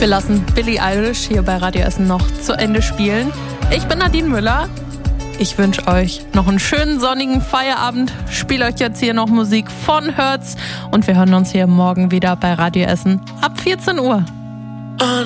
Wir lassen Billie Eilish hier bei Radio Essen noch zu Ende spielen. Ich bin Nadine Müller. Ich wünsche euch noch einen schönen sonnigen Feierabend. Spiele euch jetzt hier noch Musik von Hertz und wir hören uns hier morgen wieder bei Radio Essen ab 14 Uhr.